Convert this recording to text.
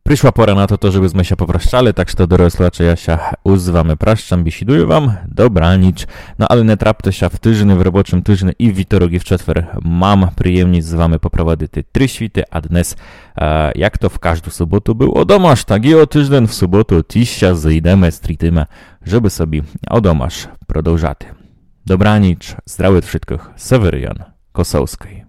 Przyszła pora na to, żebyśmy się popraszczali, tak że dorosłacze ja się z wami praszczam, bisiduję wam, dobranic. No ale nie trapte się w tydzień, w roboczym tydzień i w witorok i w czetwer mam przyjemność z wami poprowadzić te 3 świty, a dnes, jak to w każdą sobotu był odomasz, tak i o tydzień w sobotu tiścia zejdziemy, stritymy, żeby sobie odomasz продовжати. Dobranic, zdrowych wszystkich, Seweryjan Kosowski.